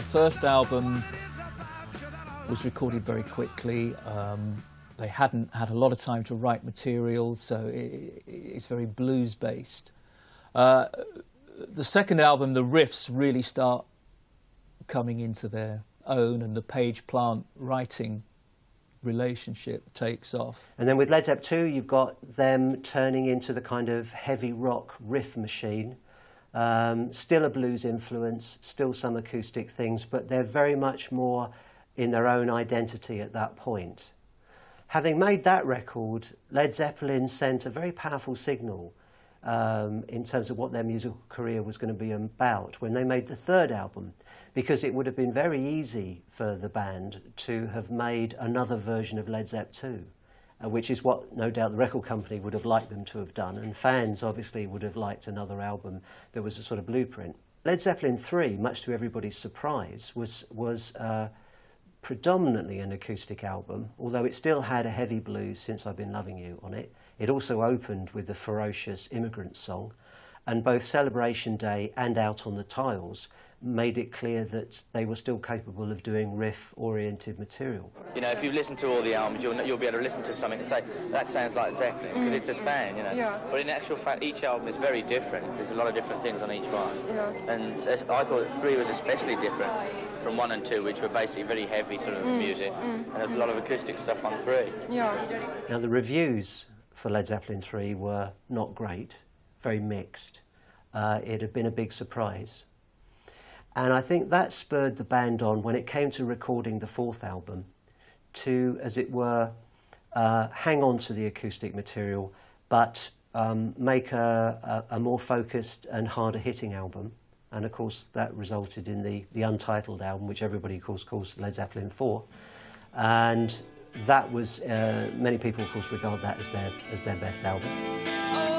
first album was recorded very quickly. They hadn't had a lot of time to write material, so it's very blues-based. The second album, the riffs really start coming into their own, and the Page Plant writing relationship takes off. And then with Led Zepp 2, you've got them turning into the kind of heavy rock riff machine. Still a blues influence, still some acoustic things, but they're very much more in their own identity at that point. Having made that record, Led Zeppelin sent a very powerful signal in terms of what their musical career was going to be about when they made the third album, because it would have been very easy for the band to have made another version of Led Zepp 2, which is what no doubt the record company would have liked them to have done, and fans obviously would have liked another album that was a sort of blueprint. Led Zeppelin 3, much to everybody's surprise, was predominantly an acoustic album, although it still had a heavy blues, Since I've Been Loving You, on it. It also opened with the ferocious Immigrant Song, and both Celebration Day and Out on the Tiles made it clear that they were still capable of doing riff-oriented material. You know, if you've listened to all the albums, you'll be able to listen to something and say, that sounds like Zeppelin, because it's a sound, you know. Yeah. But in actual fact, each album is very different. There's a lot of different things on each one. Yeah. And I thought 3 was especially different from 1 and 2, which were basically very heavy sort of music. And there's a lot of acoustic stuff on 3. Yeah. Now, the reviews for Led Zeppelin 3 were not great, very mixed. It had been a big surprise. And I think that spurred the band on, when it came to recording the 4th album, to, as it were, hang on to the acoustic material, but make a more focused and harder hitting album. And of course that resulted in the untitled album, which everybody of course calls Led Zeppelin 4. And that was, many people of course regard that as their best album.